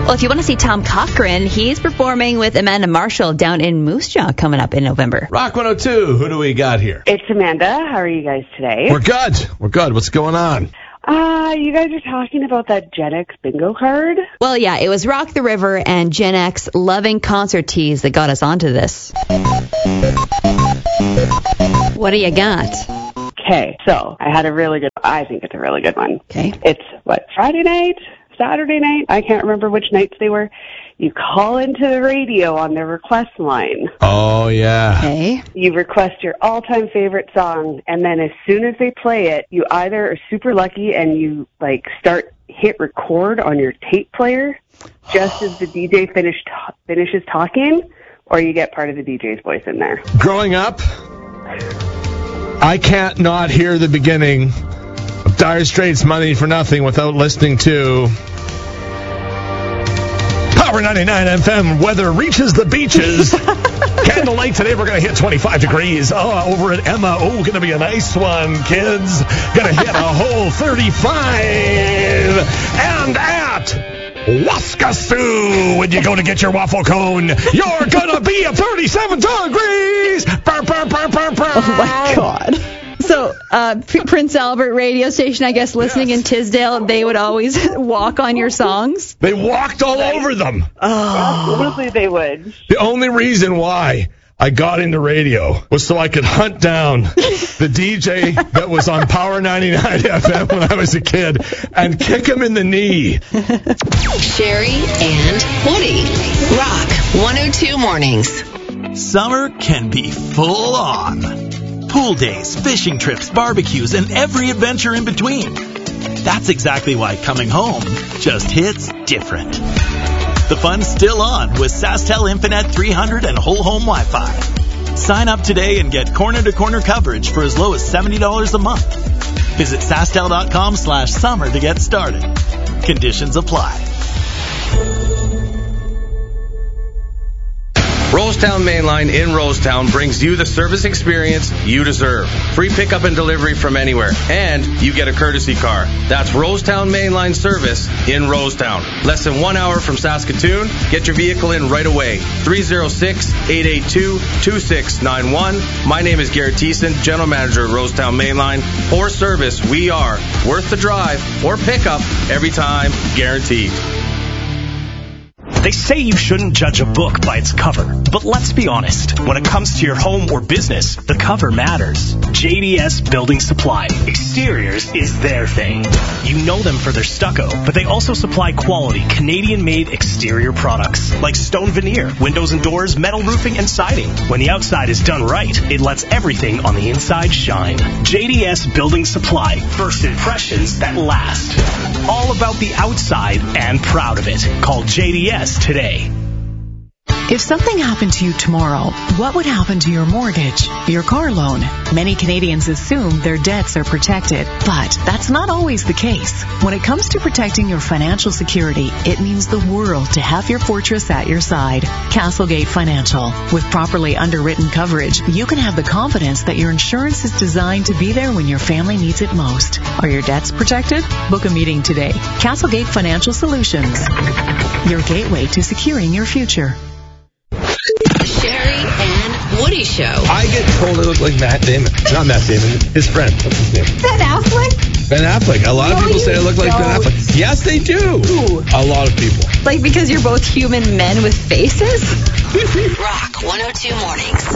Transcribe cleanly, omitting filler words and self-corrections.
Well, if you want to see Tom Cochrane, he's performing with Amanda Marshall down in Moose Jaw coming up in November. Rock 102, who do we got here? It's Amanda. How are you guys today? We're good. What's going on? You guys are talking about that Gen X bingo card? Well, yeah, it was Rock the River and Gen X loving concert tees that got us onto this. What do you got? Okay, so I think it's a really good one. Okay. It's, Friday night? Saturday night? I can't remember which nights they were. You call into the radio on their request line. Oh, yeah. Okay. You request your all-time favorite song, and then as soon as they play it, you either are super lucky and you, hit record on your tape player just as the DJ finishes talking, or you get part of the DJ's voice in there. Growing up, I can't not hear the beginning of Dire Straits' Money for Nothing without listening to Power 99 FM. Weather reaches the beaches. Candlelight today, we're going to hit 25 degrees. Over at Emma, going to be a nice one, kids. Going to hit a whole 35. And at Waskasoo, when you go to get your waffle cone, you're going to be at 37 degrees. Oh, my God. So, Prince Albert radio station, I guess, listening in Tisdale, they would always walk on your songs? They walked all over them. Absolutely they would. The only reason why I got into radio was so I could hunt down the DJ that was on Power 99 FM when I was a kid and kick him in the knee. Sherry and Woody. Rock 102 Mornings. Summer can be full on. Pool days, fishing trips, barbecues, and every adventure in between. That's exactly why coming home just hits different. The fun's still on with SaskTel Infinite 300 and whole home Wi-Fi. Sign up today and get corner-to-corner coverage for as low as $70 a month. Visit SaskTel.com/summer to get started. Conditions apply. Rosetown Mainline in Rosetown brings you the service experience you deserve. Free pickup and delivery from anywhere, and you get a courtesy car. That's Rosetown Mainline service in Rosetown. Less than 1 hour from Saskatoon. Get your vehicle in right away. 306-882-2691. My name is Garrett Thiessen, General Manager at Rosetown Mainline. For service, we are worth the drive or pickup every time, guaranteed. They say you shouldn't judge a book by its cover, but let's be honest. When it comes to your home or business, the cover matters. JDS Building Supply. Exteriors is their thing. You know them for their stucco, but they also supply quality Canadian-made exterior products like stone veneer, windows and doors, metal roofing, and siding. When the outside is done right, it lets everything on the inside shine. JDS Building Supply. First impressions that last. All about the outside and proud of it. Call JDS today. If something happened to you tomorrow, what would happen to your mortgage, your car loan? Many Canadians assume their debts are protected, but that's not always the case. When it comes to protecting your financial security, it means the world to have your fortress at your side. Castlegate Financial. With properly underwritten coverage, you can have the confidence that your insurance is designed to be there when your family needs it most. Are your debts protected? Book a meeting today. Castlegate Financial Solutions. Your gateway to securing your future. Sherry and Woody Show. I get told I look like Matt Damon. Not Matt Damon, his friend. What's his name? Ben Affleck? Ben Affleck. A lot of people say I look like Ben Affleck. Yes, they do. Who? A lot of people. Like because you're both human men with faces? Rock 102 Mornings.